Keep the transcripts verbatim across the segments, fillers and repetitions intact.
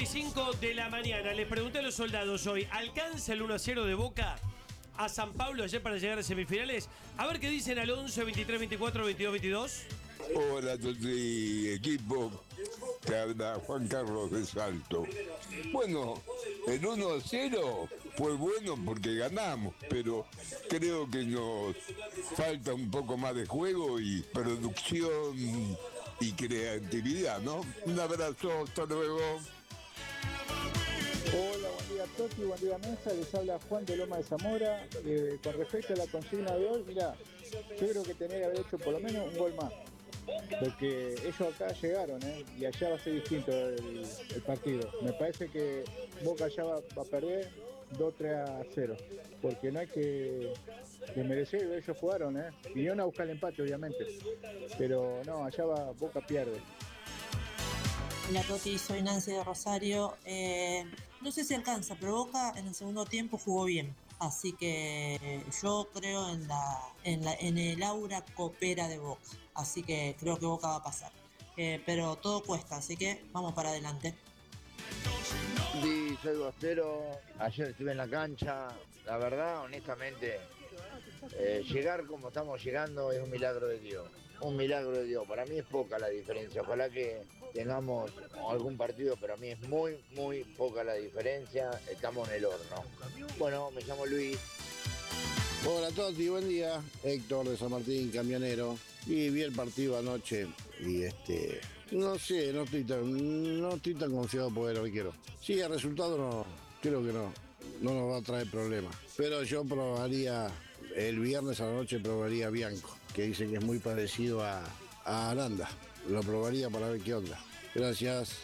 veinticinco de la mañana. Les pregunté a los soldados hoy, ¿alcanza el uno a cero de Boca a San Pablo ayer para llegar a semifinales? A ver qué dicen al once, veintitrés, veinticuatro, veintidós, veintidós. Hola, Toti, equipo. Te habla Juan Carlos de Salto. Bueno, el uno a cero fue bueno porque ganamos, pero creo que nos falta un poco más de juego y producción y creatividad, ¿no? Un abrazo, hasta luego. Hola, buen día Toti, buen día Mesa, les habla Juan de Loma de Zamora. Eh, con respecto a la consigna de hoy, mira, yo creo que tenía que haber hecho por lo menos un gol más, porque ellos acá llegaron, ¿eh? Y allá va a ser distinto el, el partido. Me parece que Boca allá va, va a perder dos tres a cero, porque no hay que, que merecer, ellos jugaron, ¿eh? Vinieron a buscar el empate, obviamente, pero no, allá va, Boca pierde. Hola Toti, soy Nancy de Rosario. Eh, no sé si alcanza, pero Boca en el segundo tiempo jugó bien. Así que yo creo en la, en la en el aura copera de Boca. Así que creo que Boca va a pasar. Eh, pero todo cuesta, así que vamos para adelante. Sí, soy Bostero. Ayer estuve en la cancha. La verdad, honestamente, eh, llegar como estamos llegando es un milagro de Dios. Un milagro de Dios. Para mí es poca la diferencia. Ojalá que tengamos algún partido, pero a mí es muy, muy poca la diferencia. Estamos en el horno. Bueno, me llamo Luis. Hola Toti, buen día. Héctor de San Martín, camionero. Y vi el partido anoche y este... No sé, no estoy tan, no estoy tan confiado por el arquero. Sí, el resultado no, creo que no, no nos va a traer problemas. Pero yo probaría, el viernes a la noche probaría Bianco, que dicen que es muy parecido a, a Aranda. Lo probaría para ver qué onda. Gracias.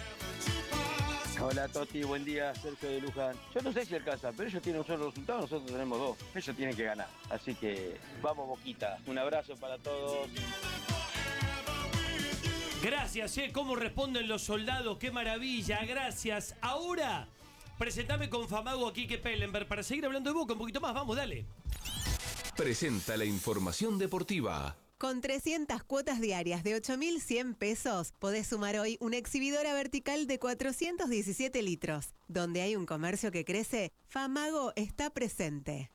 Hola Toti, buen día, Sergio de Luján. Yo no sé si alcanza, pero ellos tienen un solo resultado, nosotros tenemos dos. Ellos tienen que ganar, así que vamos Boquita. Un abrazo para todos. Gracias, eh, cómo responden los soldados, qué maravilla, gracias. Ahora, presentame con Famago a Quique Pellenberg para seguir hablando de Boca un poquito más, vamos, dale. Presenta la información deportiva. Con trescientas cuotas diarias de ocho mil cien pesos, podés sumar hoy una exhibidora vertical de cuatrocientos diecisiete litros. Donde hay un comercio que crece, Famago está presente.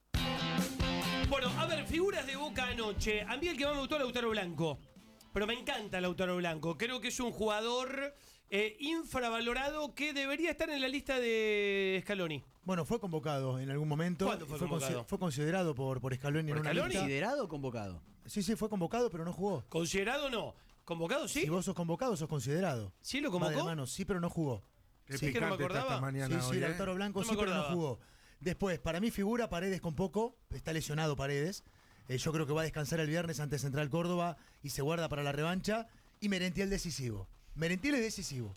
Bueno, a ver, figuras de Boca anoche. A mí el que más me gustó es Lautaro Blanco. Pero me encanta Lautaro Blanco. Creo que es un jugador eh, infravalorado que debería estar en la lista de Scaloni. Bueno, fue convocado en algún momento. ¿Cuándo fue fue convocado? Fue considerado por, por Scaloni ¿Por en una Scaloni? lista. ¿Considerado o convocado? Sí, sí, fue convocado, pero no jugó. ¿Considerado no? ¿Convocado sí? Si vos sos convocado, sos considerado. ¿Sí lo Va de convocó? la mano, sí, pero no jugó. Qué Sí, que no me picante está acordaba. esta mañana Sí, sí, hoy, ¿eh? Lautaro Blanco No me sí, pero no acordaba. jugó. Después, para mí figura Paredes con poco. Está lesionado Paredes. Eh, yo creo que va a descansar el viernes ante Central Córdoba y se guarda para la revancha. Y Merentiel decisivo. Merentiel es decisivo.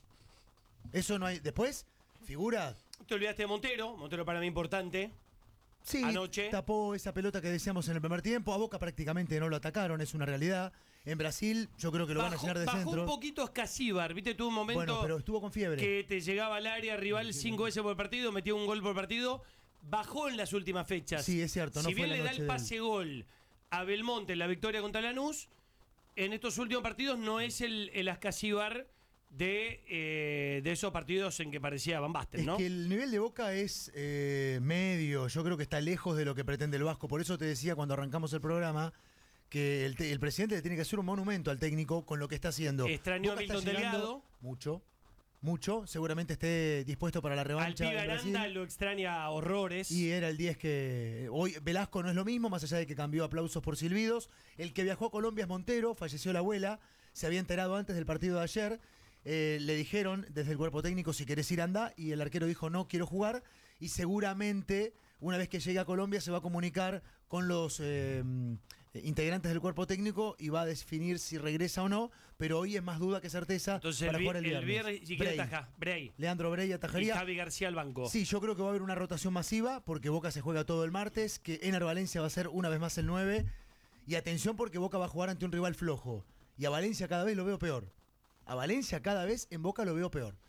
Eso no hay. Después, figura. Te olvidaste de Montero. Montero para mí importante. Sí, Anoche. tapó esa pelota que decíamos en el primer tiempo. A Boca prácticamente no lo atacaron, es una realidad. En Brasil, yo creo que lo van a Bajó, llenar de bajó centro. un poquito Escasíbar, viste, tuvo un momento Bueno, pero estuvo con fiebre. que te llegaba al área rival cinco veces por partido, metió un gol por partido, bajó en las últimas fechas. Sí, es cierto, no Si fue bien la le da noche el de él. pase gol a Belmonte en la victoria contra Lanús, en estos últimos partidos no es el, el Escasíbar de, eh, de esos partidos en que parecía Van Basten, Es ¿no? que el nivel de Boca es eh, medio, yo creo que está lejos de lo que pretende el Vasco. Por eso te decía cuando arrancamos el programa que el, te- el presidente le tiene que hacer un monumento al técnico con lo que está haciendo. Extrañó a Boca está Milton llegando Delgado. Mucho, mucho. Seguramente esté dispuesto para la Al revancha. pibe en Brasil. Aranda lo extraña a horrores. Y era el diez que... Hoy Velasco no es lo mismo, más allá de que cambió aplausos por silbidos. El que viajó a Colombia es Montero, falleció la abuela, se había enterado antes del partido de ayer. Eh, le dijeron desde el cuerpo técnico si querés ir anda, y el arquero dijo no, quiero jugar. Y seguramente una vez que llegue a Colombia se va a comunicar con los eh, integrantes del cuerpo técnico y va a definir si regresa o no, pero hoy es más duda que certeza. Entonces para el, vi- jugar el el viernes. viernes, si quiere Brey. ataja, Brey. Leandro Brey Y atajaría. Javi García al banco. Sí, yo creo que va a haber una rotación masiva porque Boca se juega todo el martes, que Ener Valencia va a ser una vez más el nueve. Y atención porque Boca va a jugar ante un rival flojo. Y a Valencia cada vez lo veo peor. A Valencia cada vez en Boca lo veo peor.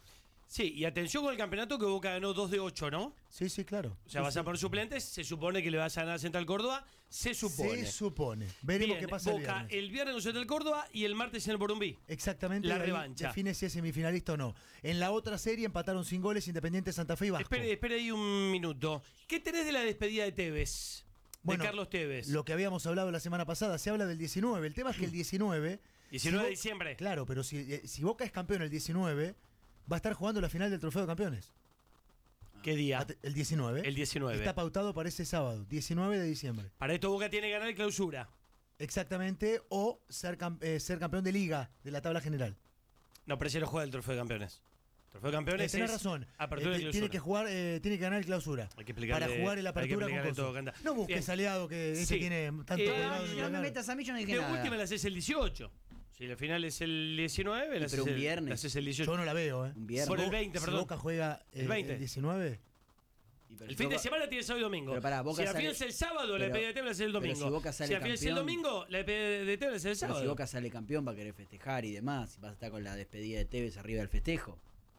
Sí, y atención con el campeonato que Boca ganó dos de ocho, ¿no? Sí, sí, claro. O sea, Sí, vas sí. a poner suplentes, se supone que le vas a ganar a Central Córdoba, se supone. Se supone. Veremos Bien, qué pasa el Boca viernes. el viernes con Central Córdoba y el martes en el Borumbí. Exactamente. La ahí revancha. Define si es semifinalista o no. En la otra serie empataron sin goles Independiente Santa Fe y Vasco. Espere, espere ahí un minuto. ¿Qué tenés de la despedida de Tevez? Bueno, de Carlos Tevez. Lo que habíamos hablado la semana pasada, se habla del diecinueve. El tema es que el diecinueve... diecinueve de si Bo- diciembre. Claro, pero si, eh, si Boca es campeón el diecinueve, va a estar jugando la final del Trofeo de Campeones. ¿Qué día? El diecinueve. El diecinueve. Está pautado para ese sábado, diecinueve de diciembre. Para esto Boca tiene que ganar el clausura. Exactamente, o ser, cam- eh, ser campeón de liga, de la tabla general. No, prefiero jugar el Trofeo de Campeones. Trofeo de Eh, Campeones tenés es razón. apertura Eh, y tiene clausura. que jugar, eh, tiene que ganar el clausura. Hay que explicarle- para jugar el hay que apertura con explicarle coso. todo, Canta. No busques Bien. aliado que este Sí. tiene tanto Eh, colgado en No la me cara. metas a mí, yo no dije De nada. última la haces el dieciocho. Si la final es el diecinueve, la haces, Pero un el, viernes. la haces el dieciocho. Yo no la veo, ¿eh? Un viernes. Por el Bo- veinte, si perdón. Boca juega eh, El veinte. el diecinueve. Y pero El si fin de Boca- semana tiene sábado y domingo. Pero pará, Boca si la sale- final es el sábado, la pero- despedida de Tevez la haces el pero domingo. si Boca sale la final es el campeón- domingo, la despedida de Tevez es el Pero sábado. si Boca sale campeón va a querer festejar y demás. Vas a estar con la despedida de Tevez arriba del festejo.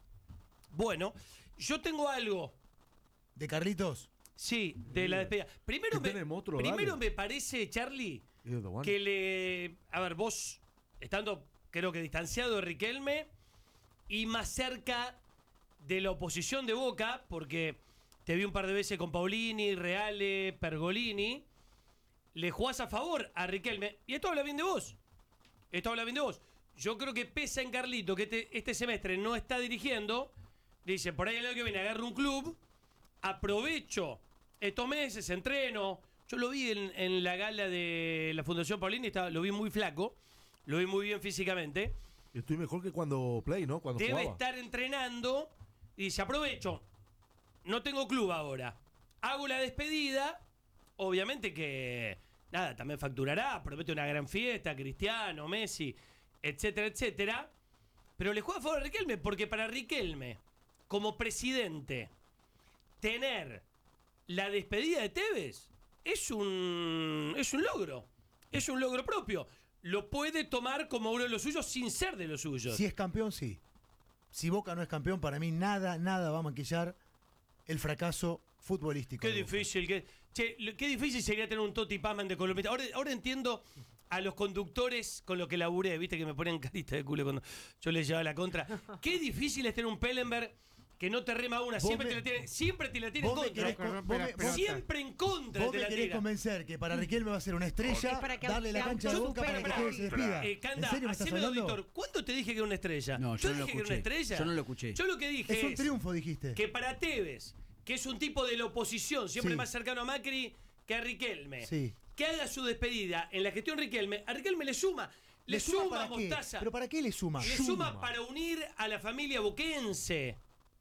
Bueno, yo tengo algo. ¿De Carlitos? Sí, de la despedida. Primero, ¿Qué me, tenemos otro? primero Dale. me parece, Charlie, You're the one. que le... A ver, vos, estando creo que distanciado de Riquelme y más cerca de la oposición de Boca, porque te vi un par de veces con Paulini, Reale, Pergolini, le jugás a favor a Riquelme. Y esto habla bien de vos. Esto habla bien de vos. Yo creo que pesa en Carlito que este, este semestre no está dirigiendo. Dice, por ahí el año que viene agarro un club, aprovecho estos meses, entreno. Yo lo vi en, en la gala de la Fundación Paulini, estaba, lo vi muy flaco, lo vi muy bien físicamente. Estoy mejor que cuando play, ¿no? Cuando Debe jugaba. estar entrenando y dice, aprovecho, no tengo club ahora. Hago la despedida, obviamente que, nada, también facturará, promete una gran fiesta, Cristiano, Messi, etcétera, etcétera. Pero le juega a favor a Riquelme, porque para Riquelme, como presidente, tener la despedida de Tevez es un, es un logro, es un logro propio. Lo puede tomar como uno de los suyos sin ser de los suyos. Si es campeón, sí. Si Boca no es campeón, para mí nada, nada va a maquillar el fracaso futbolístico. Qué de Boca. difícil, qué, che, lo- qué difícil sería tener un Toti Paman de Colombia. Ahora, ahora entiendo a los conductores con los que laburé, viste que me ponen carita de culo cuando yo les llevaba la contra. Qué difícil es tener un Pellenberg que no te rema una, Vos siempre me- te la tiene, siempre te la tiene en vos me contra. querés con- vos me- vos- Siempre en contra Vos te me la querés tira. convencer que para Riquelme va a ser una estrella, Es para que darle la te cancha de Boca para que autosupere. Tevez se despida. Eh, Canda, ¿En serio me estás haceme hablando? auditor. ¿Cuándo te dije que era una estrella? No, yo no lo dije que era una escuché. estrella. Yo no lo escuché. Yo lo que dije Es un triunfo, dijiste. que para Tevez, que es un tipo de la oposición, siempre Sí. más cercano a Macri que a Riquelme, Sí. que haga su despedida en la gestión Riquelme, a Riquelme le suma. Le, suma, para qué? Mostaza. ¿Pero para qué le suma? Le suma para unir a la familia boquense.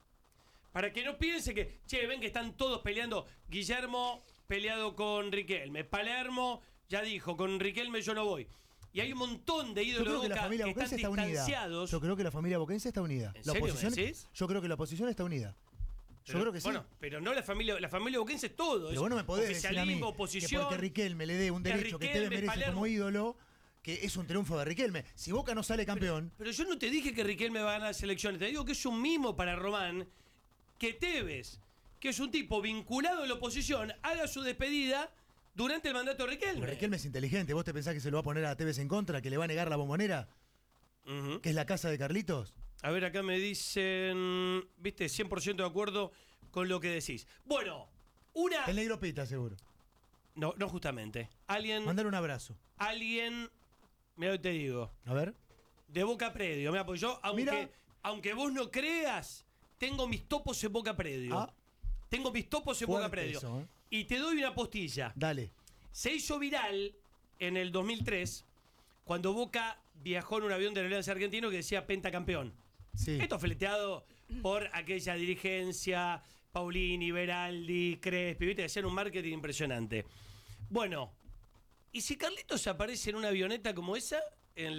Para que no piense que, che, ven que están todos peleando. Guillermo peleado con Riquelme. Palermo ya dijo, con Riquelme yo no voy. Y hay un montón de Yo ídolos de creo que la Boca familia que boquense están está unida. distanciados. Yo creo que la familia boquense está unida. ¿En La serio me oposición, decís? yo creo que la oposición está unida. Yo Pero, creo que sí. Bueno, pero no la familia, la familia boquense es todo. Pero es vos no me podés decir a mí oficialismo, que oposición. porque Riquelme le dé un que derecho que Riquelme, Tevez merece Palermo- como ídolo, que es un triunfo de Riquelme. Si Boca no sale campeón, Pero yo no te dije que Riquelme va a ganar las elecciones. Te digo que es un mimo para Román que Tevez, que es un tipo vinculado a la oposición, haga su despedida durante el mandato de Riquelme. pero Riquelme es inteligente. ¿Vos te pensás que se lo va a poner a Tevez en contra, que le va a negar la bombonera, Ujú. que es la casa de Carlitos? A ver, acá me dicen, viste, cien por ciento de acuerdo con lo que decís. Bueno, una... El negro Pita, seguro. No, no justamente. Alguien, Mandar un abrazo. alguien, mira lo que te digo, A ver. de Boca Predio. Mira, pues yo, aunque, Mira. aunque vos no creas, tengo mis topos en Boca Predio. Ah. Tengo mis topos en Boca Fuerte Predio. eso, ¿eh? Y te doy una postilla. Dale. Se hizo viral en el dos mil tres cuando Boca viajó en un avión de la Alianza Argentino que decía pentacampeón. Sí. Esto fleteado por aquella dirigencia, Paulini, Beraldi, Crespi, ¿viste? Hacían un marketing impresionante. Bueno, ¿y si Carlitos aparece en una avioneta como esa en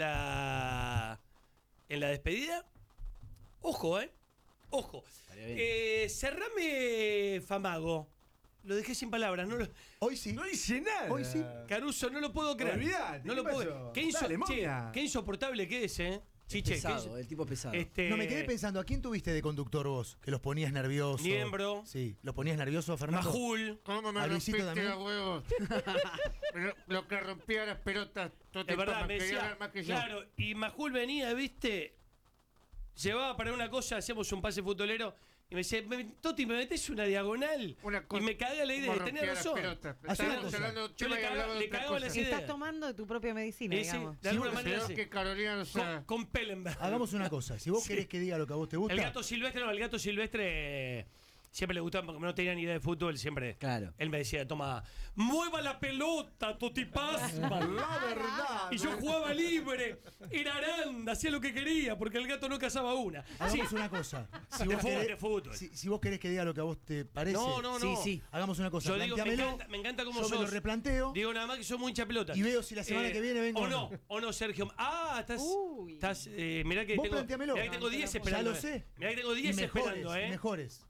la en la despedida? Ojo, ¿eh? Ojo. Estaría bien. Eh, cerrame Famago. Lo dejé sin palabras. No lo- Hoy sí. No hice nada. Hoy sí. Caruso, no lo puedo creer. Olvidate, no lo ¿qué puedo. pasó? Qué, inso- Dale, che, momia. qué insoportable que es, ¿eh? Chiche, pesado, ¿qué- el tipo pesado. Este, No, me quedé pensando, ¿a quién tuviste de conductor vos? Que los ponías nerviosos. Niembro. Sí, ¿los ponías nerviosos, Fernando? Majul. ¿Cómo me ¿A Luisito rompiste también? los huevos? lo, lo que rompía las pelotas, todo Es verdad, me quería decía, hablar más que yo. claro, y Majul venía, viste, llevaba para una cosa, hacíamos un pase futbolero, y me decía, "Me- Toti, ¿me metes una diagonal? y me cagué la idea, ¿Cómo tenés rompía las razón. pelotas? Hacé una Estábamos cosa. hablando de Yo tema le y cagaba- hablaba de le otra cagaba cosa. las ideas. Estás tomando de tu propia medicina, Sí, sí, digamos. de alguna Sí, manera Peor sí. que Carolina no sabe. Con, con Pellenberg. Hagamos una cosa, si vos Sí. querés que diga lo que a vos te gusta. El gato silvestre, no, el gato silvestre eh, siempre le gustaba, porque no tenía ni idea de fútbol, siempre. Claro. Él me decía, toma, mueva la pelota, Toti Pazman. La verdad. Y yo jugaba libre, era Aranda, hacía lo que quería, porque el gato no cazaba una. Hagamos Sí. una cosa. Si De vos, fútbol, querés, de fútbol. si, si vos querés que diga lo que a vos te parece. No, no, no. Sí, sí. Hagamos una cosa. Yo digo, me plantéamelo, encanta, me encanta cómo yo sos. me lo replanteo. Digo nada más que sos muy hincha pelota. Y veo si la semana que viene vengo O o no, no. o no, Sergio. Ah, estás. Uy. estás eh, mirá que Vos tengo. planteamelo. Mirá que tengo diez Ya esperando. lo sé. Mirá que tengo Y diez mejores, esperando, y eh. mejores.